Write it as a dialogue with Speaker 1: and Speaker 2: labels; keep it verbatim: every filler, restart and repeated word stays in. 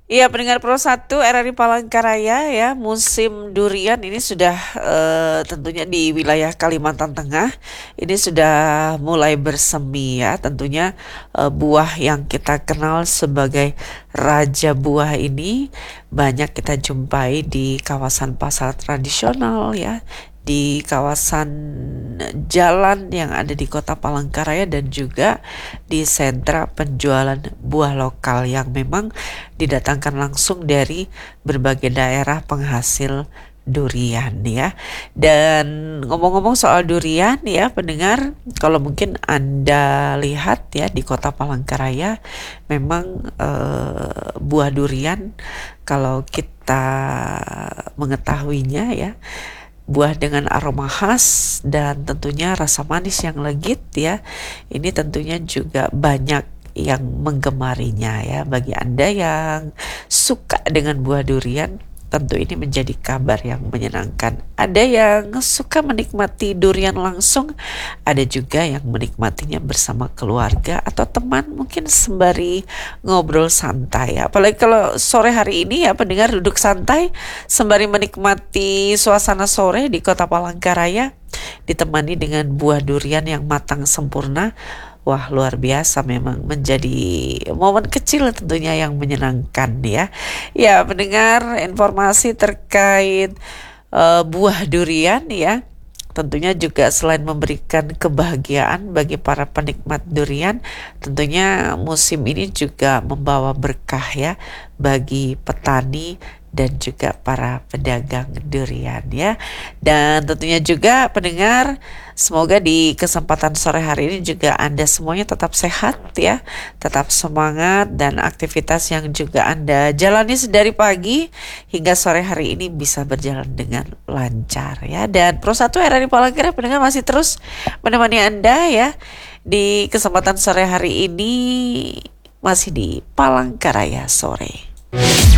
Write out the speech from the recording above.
Speaker 1: Iya, pendengar Pro satu R R I Palangkaraya ya, musim durian ini sudah eh, tentunya di wilayah Kalimantan Tengah ini sudah mulai bersemi ya. Tentunya eh, buah yang kita kenal sebagai raja buah ini banyak kita jumpai di kawasan pasar tradisional ya, di kawasan jalan yang ada di Kota Palangkaraya dan juga di sentra penjualan buah lokal yang memang didatangkan langsung dari berbagai daerah penghasil durian ya. Dan ngomong-ngomong soal durian ya pendengar, kalau mungkin Anda lihat ya di Kota Palangkaraya memang eh, buah durian kalau kita mengetahuinya ya, buah dengan aroma khas dan tentunya rasa manis yang legit ya. Ini tentunya juga banyak yang menggemarinya ya. Bagi Anda yang suka dengan buah durian, tentu ini menjadi kabar yang menyenangkan. Ada yang suka menikmati durian langsung, ada juga yang menikmatinya bersama keluarga atau teman, mungkin sembari ngobrol santai. Apalagi kalau sore hari ini ya pendengar duduk santai sembari menikmati suasana sore di Kota Palangkaraya, ditemani dengan buah durian yang matang sempurna. Wah, luar biasa, memang menjadi momen kecil tentunya yang menyenangkan ya. Ya, mendengar informasi terkait uh, buah durian ya. Tentunya juga selain memberikan kebahagiaan bagi para penikmat durian, tentunya musim ini juga membawa berkah ya bagi petani dan juga para pedagang durian ya. Dan tentunya juga pendengar, semoga di kesempatan sore hari ini juga Anda semuanya tetap sehat ya, tetap semangat, dan aktivitas yang juga Anda jalani dari pagi hingga sore hari ini bisa berjalan dengan lancar ya. Dan Pro satu R R I Palangkaraya pendengar masih terus menemani Anda ya di kesempatan sore hari ini, masih di Palangkaraya sore.